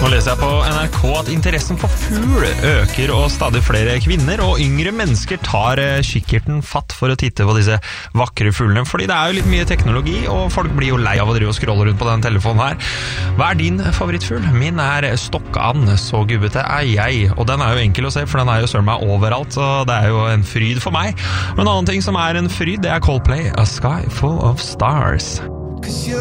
Nå leser jeg på NRK at interessen for fugl øker, og stadig flere kvinner og yngre mennesker tar kikkerten fatt for å titte på disse vakre fuglene, fordi det er jo litt mye teknologi, og folk blir jo lei av å drive og scrolle rundt på den telefonen her. Hva er din favorittfugl? Min er stokkan, så gubbete er jeg, og den er jo enkel å se, for den er jo søren meg overalt, så det er jo en fryd for meg. Men en annen ting som er en fryd, det er Coldplay, A Sky Full of Stars.